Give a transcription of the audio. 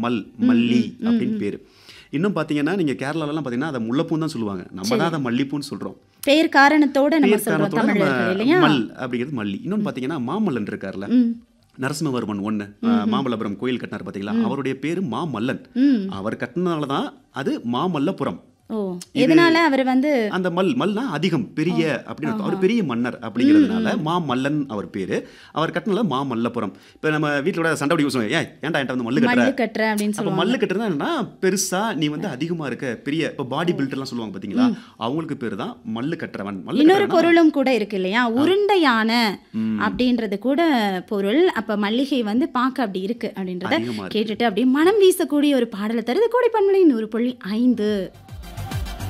மல், மல்லி அப்படின்னு பேரு. இன்னும் பார்த்தீங்கன்னா நீங்க கேரளாலலாம் பார்த்தீங்கன்னா அதை முல்லைப்பூன்னு தான் சொல்லுவாங்க. நம்ம தான் அதை மல்லிப்பூன்னு சொல்றோம். பெயர் காரணத்தோட நம்ம பேர் சொல்றோம் காரணத்தோட நம்ம தமிழர்கள் இல்லையா? மல் அப்படிங்கிறது மல்லி. இன்னொன்று பார்த்தீங்கன்னா மாமல்லன் இருக்கார்ல, ம் நரசிம்மவர்மன் ஒன்று மாமல்லபுரம் கோயில் கட்டினார் பார்த்தீங்களா, அவருடைய பேரு மாமல்லன். ம் அவர் கட்டினதால தான் அது மாமல்லபுரம். ஓ எதனால அவர் வந்து அந்த மல்னா அதிகம், பெரிய அப்படின்னு அர்த்தம். அவர் பெரிய மன்னர் அப்படிங்கிறதுனால மாமல்லன் அவர் பேரு. அவர் கட்டினால மாமல்லபுரம். இப்போ நம்ம வீட்டிலோட சண்டை பிடிக்க சொல்லுவாங்க, ஏன்டா என்கிட்ட வந்து மல்லு கட்டுற. மல்லு கட்டுற அப்படின்னு அப்போ சொல்லுவாங்க. மல்லு கட்டுறதுனா என்னன்னா பெருசா நீ வந்து அதிகமா இருக்க பெரிய, இப்போ பாடி பில்டர்லாம் சொல்லுவாங்க பார்த்தீங்களா, அவங்களுக்கு பேர் தான் மல்லு கட்டுறவன். மல்லு இன்னொரு கட்டுறவனா பொருளும் கூட இருக்கு இல்லையா, உருண்டையான அப்படின்றது கூட பொருள். அப்ப மல்லிகை வந்து பார்க்க அப்படி இருக்கு அப்படின்றத அதிகமா இருக்கு. கேட்டுட்டு அப்படியே மனம் வீசக்கூடிய ஒரு பாடலை தருது கோடை பண்பலை 100.5.